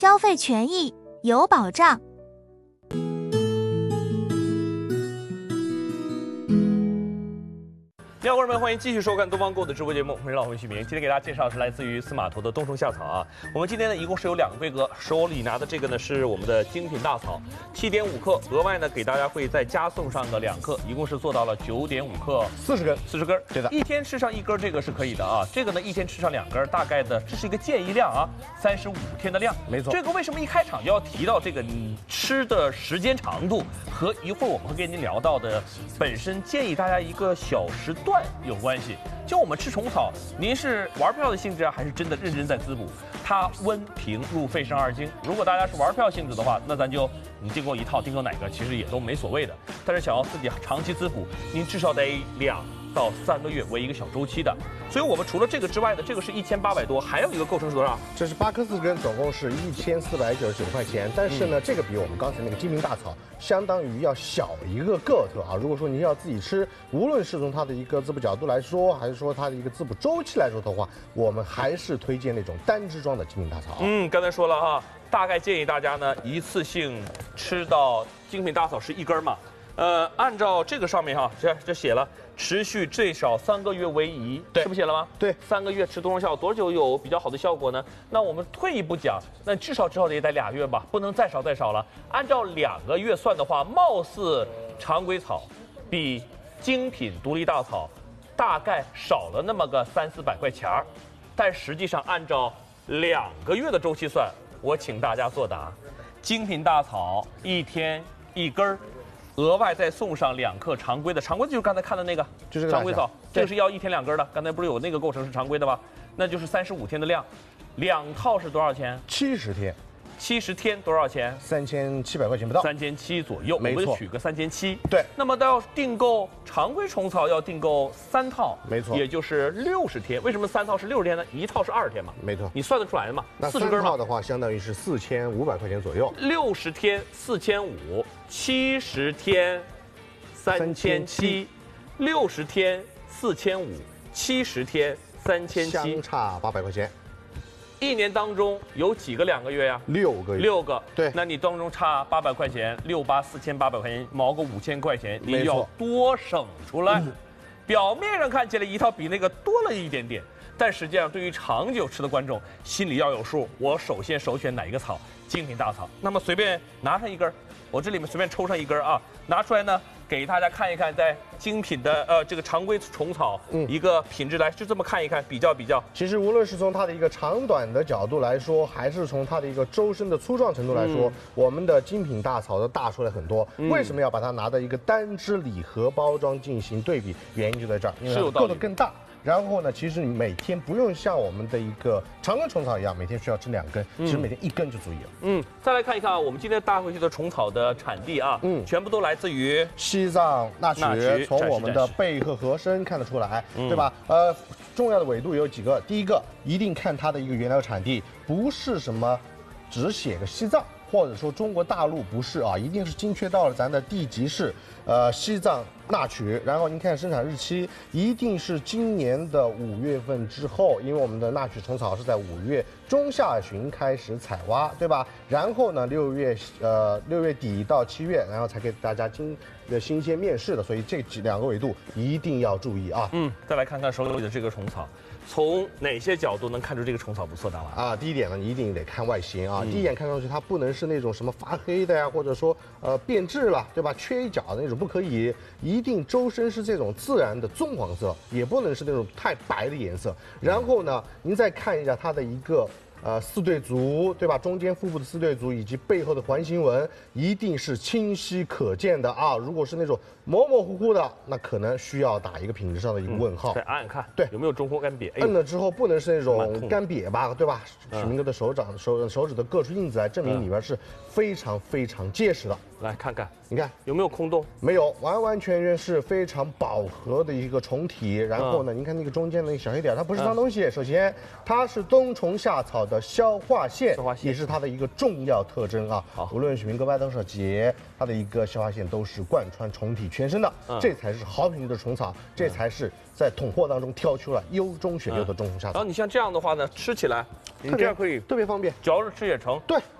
消费权益有保障。 你好，观众朋友，欢迎继续收看东方购的直播节目，我是老胡徐明。今天给大家介绍的是来自于司马图的冬虫夏草啊。我们今天呢一共是有2个规格，手里拿的这个呢是我们的精品大草，7.5克，额外呢给大家会再加送上个2克，一共是做到了9.5克，40根， 对的， 一天吃上1根，这个是可以的啊。这个呢一天吃上2根，大概的这是一个建议量啊，35天的量， 没错。 这个为什么一开场就要提到这个吃的时间长度和一会儿我们会跟您聊到的本身建议大家一个小时段有关系。就我们吃虫草，您是玩票的性质啊，还是真的认真在滋补？它温平入肺肾2经。如果大家是玩票性质的话，那咱就你订购一套，订购哪个其实也都没所谓的。但是想要自己长期滋补，您至少得2到3个月为一个小周期的。所以我们除了这个之外呢，这个是1800多，还有一个构成是多少？ 这是8颗40根，总共是1499块钱。但是呢，这个比我们刚才那个精品大草相当于要小一个个头啊。如果说您要自己吃，无论是从它的一个滋补角度来说，还是说它的一个滋补周期来说的话，我们还是推荐那种单支装的精品大草。 刚才说了哈，大概建议大家呢一次性吃到精品大草是1根嘛。按照这个上面哈，这写了持续最少3个月为宜， 对， 是不是写了吗？ 对 ，3个月吃冬虫夏多久有比较好的效果呢？那我们退一步讲，那至少也得2月吧，不能再少了。按照2个月算的话，貌似常规草比精品独立大草大概少了那么个300-400块钱儿，但实际上按照2个月的周期算，我请大家作答，精品大草一天1根儿。额外再送上2克常规的，常规就是刚才看的那个， 就是常规草，这个是要1天2根的。刚才不是有那个构成是常规的吗？那就是35天的量，2套是多少钱 ？70天 ，70天多少钱 ？3700块钱不到 ，3700左右， 没错， 我们就取个3700。 对， 那么要订购常规虫草要订购3套， 没错， 也就是60天。为什么3套是60天呢？1套是20天嘛， 没错， 你算得出来的嘛？ 那 40根套的话，相当于是4500块钱左右。 60天4500，70天3700，60天4500，70天3700， 相差800块钱。 一年当中有几个2个月呀 ？6个月。 6个。 对， 那你当中差800块钱，684800块钱，毛个5000块钱，你要多省出来。表面上看起来一套比那个多了一点点，但实际上对于长久吃的观众心里要有数。我首先首选哪一个草？精品大草。那么随便拿上1根，我这里面随便抽上1根啊，拿出来呢，给大家看一看，在精品的这个常规虫草一个品质来，就这么看一看，比较。 其实无论是从它的一个长短的角度来说，还是从它的一个周身的粗壮程度来说，我们的精品大草都大出来很多。为什么要把它拿到一个单支礼盒包装进行对比？原因就在这儿，因为它个头更大。然后呢，其实你每天不用像我们的一个常根虫草一样，每天需要吃2根，其实每天1根就足以了。 再来看一看啊，我们今天带回去的虫草的产地啊，全部都来自于西藏纳曲，从我们的背和合身看得出来，对吧？重要的纬度有几个，第一个一定看它的一个原料产地，不是什么只写个西藏。或者说中国大陆不是啊，一定是精确到了咱的地级市，西藏纳曲。然后您看生产日期，一定是今年的5月份之后，因为我们的纳曲虫草是在5月中下旬开始采挖，对吧？然后呢，6月底到7月，然后才给大家新鲜面世的，所以这2个纬度一定要注意啊。 再来看看手里的这个虫草。从哪些角度能看出这个虫草不错？大王第一点呢，你一定得看外形啊。第一眼看上去它不能是那种什么发黑的呀，或者说变质了，对吧？缺一角的那种不可以，一定周身是这种自然的棕黄色，也不能是那种太白的颜色。然后呢，您再看一下它的一个四对足，对吧？中间腹部的四对足以及背后的环形纹，一定是清晰可见的啊。如果是那种模模糊糊的，那可能需要打一个品质上的一个问号。 再按看， 对， 有没有中空干瘪？ 摁了之后不能是那种干瘪吧，对吧？许明哥的手指的各处印子来证明里边是非常非常结实的。 来看看， 你看有没有空洞？ 没有，完完全全是非常饱和的一个虫体。然后呢，您看那个中间的那个小黑点，它不是脏东西。首先，它是冬虫夏草的消化腺， 消化腺也是它的一个重要特征啊。 好， 无论是明格白灯舍节，它的一个消化腺都是贯穿虫体全身的，这才是好品质的虫草，这才是在统货当中挑出了优中选优的中虫夏草。 然后你像这样的话呢，吃起来你这样可以特别方便， 嚼着吃也成。 对。